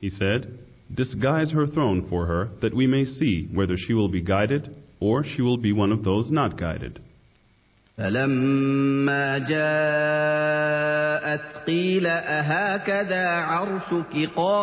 He said, "Disguise her throne for her, that we may see whether she will be guided, or she will be one of those not guided." فلما جاءت قيل أهكذا عرشك